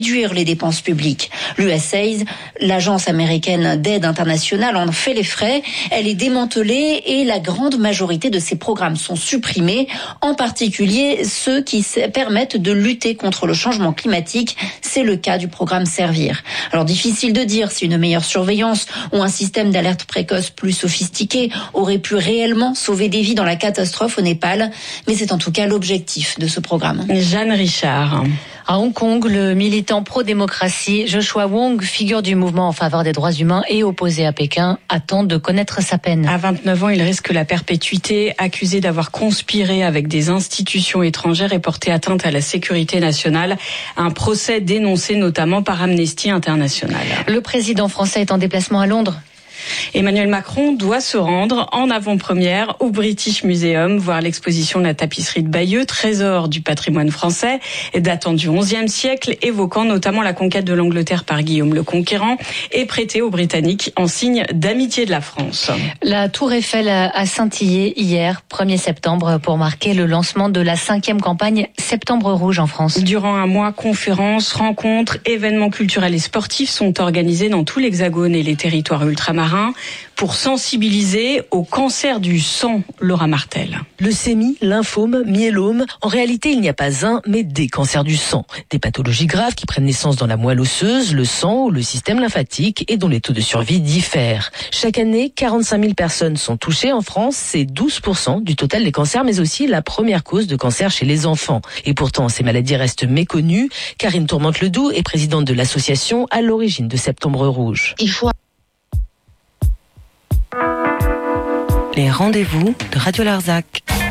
réduire les dépenses publiques. L'USAID, l'agence américaine d'aide internationale, en fait les frais. Elle est démantelée et la grande majorité de ces programmes sont supprimés, en particulier ceux qui permettent de lutter contre le changement climatique. C'est le cas du programme Servir. Alors difficile de dire si une meilleure surveillance ou un système d'alerte précoce plus sophistiqué aurait pu réellement sauver des vies dans la catastrophe au Népal, mais c'est en tout cas l'objectif de ce programme. Jeanne Richard. À Hong Kong, le militant pro-démocratie Joshua Wong, figure du mouvement en faveur des droits humains et opposé à Pékin, attend de connaître sa peine. À 29 ans, il risque la perpétuité, accusé d'avoir conspiré avec des institutions étrangères et porté atteinte à la sécurité nationale. Un procès dénoncé notamment par Amnesty International. Le président français est en déplacement à Londres. Emmanuel Macron doit se rendre en avant-première au British Museum, voir l'exposition de la tapisserie de Bayeux, trésor du patrimoine français, datant du XIe siècle, évoquant notamment la conquête de l'Angleterre par Guillaume le Conquérant, et prêtée aux Britanniques en signe d'amitié de la France. La Tour Eiffel a scintillé hier, 1er septembre, pour marquer le lancement de la 5e campagne Septembre Rouge en France. Durant un mois, conférences, rencontres, événements culturels et sportifs sont organisés dans tout l'Hexagone et les territoires ultramarins pour sensibiliser au cancer du sang. Laura Martel. Leucémie, lymphome, myélome, en réalité il n'y a pas un, mais des cancers du sang. Des pathologies graves qui prennent naissance dans la moelle osseuse, le sang ou le système lymphatique et dont les taux de survie diffèrent. Chaque année, 45 000 personnes sont touchées en France, c'est 12% du total des cancers, mais aussi la première cause de cancer chez les enfants. Et pourtant, ces maladies restent méconnues. Karine Tourmente-Ledoux est présidente de l'association à l'origine de Septembre Rouge. Les rendez-vous de Radio Larzac.